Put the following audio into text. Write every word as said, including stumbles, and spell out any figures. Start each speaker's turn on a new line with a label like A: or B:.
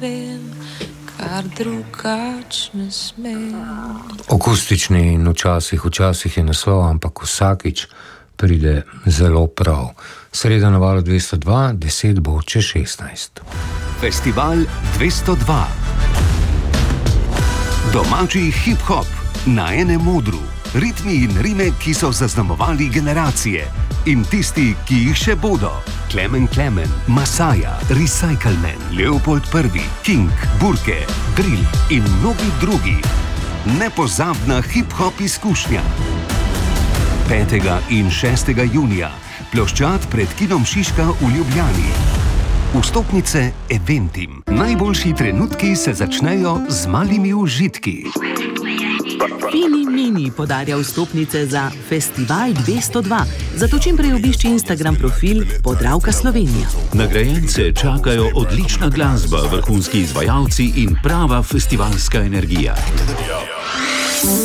A: vem, kar drugač ne smem.
B: Akustični in včasih, včasih je naslov, ampak vsakič pride zelo prav. Sreda na valu dvesto dva, deset bo čez šestnajst.
C: Festival dvesto dva. Domači hip-hop na enem odru. Ritmi in rime, ki so zaznamovali generacije. In tisti, ki jih še bodo. Klemen Klemen, Masaja, Recycleman, Leopold Prvi, King, Burke, Drill in mnogi drugi. Nepozabna hip-hop izkušnja. petega in šestega junija. Ploščad pred kinom Šiška v Ljubljani. Vstopnice Eventim. Najboljši trenutki se začnejo z malimi užitki.
D: Fini Mini podarja vstopnice za Festival dvesto dva, zato čim prej obišči Instagram profil Podravka Slovenija.
E: Nagrajence čakajo odlična glasba, vrhunski izvajalci in prava festivalska energija.